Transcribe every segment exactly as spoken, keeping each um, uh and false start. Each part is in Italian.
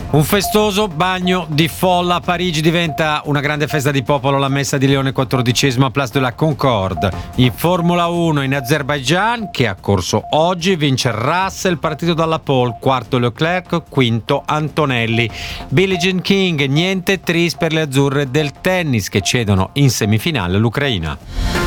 Un festoso bagno di folla a Parigi, diventa una grande festa di popolo la messa di Leone quattordicesimo a Place de la Concorde. In Formula uno in Azerbaijan, che ha corso oggi, vince Russell partito dalla pole, quarto Leclerc, quinto Antonelli. Billie Jean King, niente tris per le azzurre del tennis che cedono in semifinale all'Ucraina.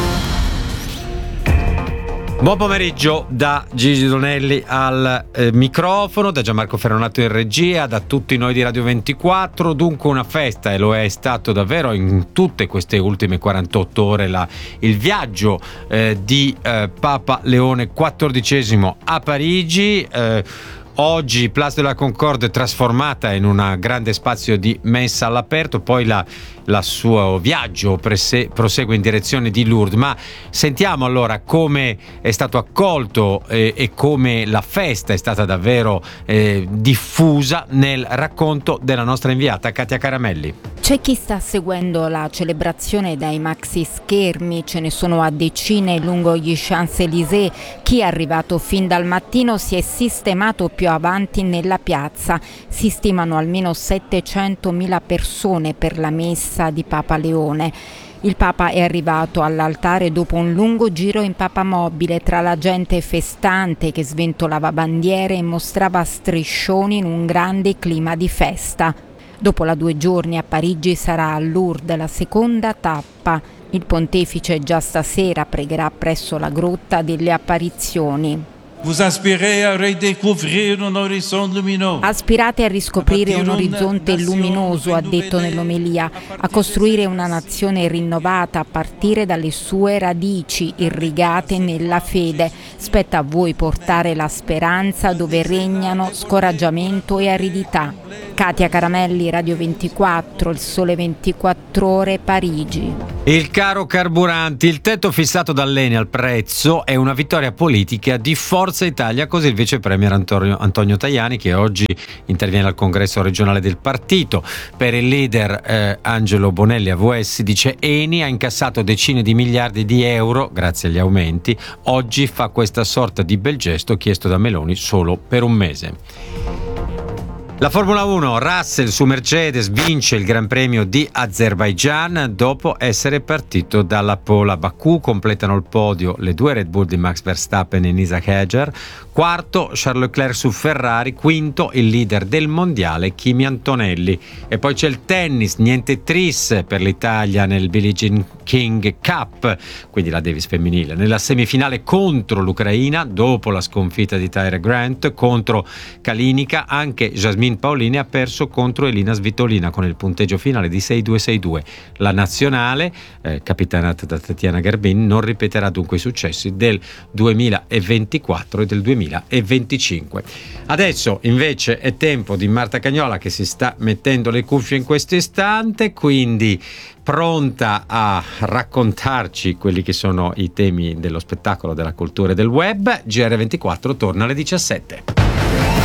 Buon pomeriggio da Gigi Donelli al eh, microfono, da Gianmarco Ferronato in regia, da tutti noi di Radio ventiquattro. Dunque una festa, e lo è stato davvero in tutte queste ultime quarantotto ore, la, il viaggio eh, di eh, Papa Leone quattordicesimo a Parigi. Eh, Oggi Place de la Concorde trasformata in un grande spazio di messa all'aperto, poi la, la suo viaggio prese, prosegue in direzione di Lourdes. Ma sentiamo allora come è stato accolto eh, e come la festa è stata davvero eh, diffusa nel racconto della nostra inviata Katia Caramelli. C'è chi sta seguendo la celebrazione dai maxi schermi, ce ne sono a decine lungo gli Champs-Élysées. Chi è arrivato fin dal mattino si è sistemato più avanti nella piazza. Si stimano almeno settecentomila persone per la messa di Papa Leone. Il Papa è arrivato all'altare dopo un lungo giro in papamobile tra la gente festante che sventolava bandiere e mostrava striscioni in un grande clima di festa. Dopo la due giorni a Parigi sarà a Lourdes la seconda tappa. Il pontefice già stasera pregherà presso la grotta delle apparizioni. Vous aspirez à redécouvrir un horizon lumineux. Aspirate a riscoprire un orizzonte luminoso, ha detto nell'omelia, a costruire una nazione rinnovata a partire dalle sue radici irrigate nella fede. Spetta a voi portare la speranza dove regnano scoraggiamento e aridità. Katia Caramelli, Radio ventiquattro, Il Sole ventiquattro Ore, Parigi. Il caro carburanti, il tetto fissato dall'Eni al prezzo è una vittoria politica di Forza Italia, così il vice premier Antonio, Antonio Tajani, che oggi interviene al congresso regionale del partito. Per il leader eh, Angelo Bonelli A V S dice: Eni ha incassato decine di miliardi di euro grazie agli aumenti, oggi fa questa sorta di bel gesto chiesto da Meloni solo per un mese. La Formula uno, Russell su Mercedes vince il Gran Premio di Azerbaijan dopo essere partito dalla pole. A Baku completano il podio le due Red Bull di Max Verstappen e Isaac Hadjar, quarto Charles Leclerc su Ferrari, quinto il leader del mondiale Kimi Antonelli. E poi c'è il tennis, niente tris per l'Italia nel Billie Jean King Cup, quindi la Davis femminile, nella semifinale contro l'Ucraina dopo la sconfitta di Tyra Grant contro Kalinika. Anche Jasmine Paolini ha perso contro Elina Svitolina con il punteggio finale di sei due sei due. La nazionale, eh, capitanata da Tatiana Garbin, non ripeterà dunque i successi del duemilaventiquattro e del duemilaventicinque. Adesso invece è tempo di Marta Cagnola, che si sta mettendo le cuffie in questo istante, quindi pronta a raccontarci quelli che sono i temi dello spettacolo, della cultura e del web. G R ventiquattro torna alle diciassette.